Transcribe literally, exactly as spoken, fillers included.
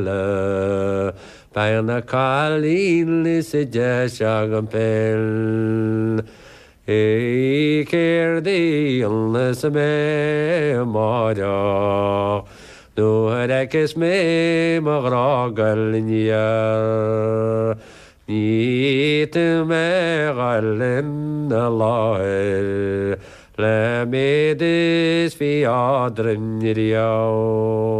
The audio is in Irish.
Baina kalin lisija shagampel E kerdi illness me mara Nu harakis me magragal niya Nit me galen Allah La medis fi adren riao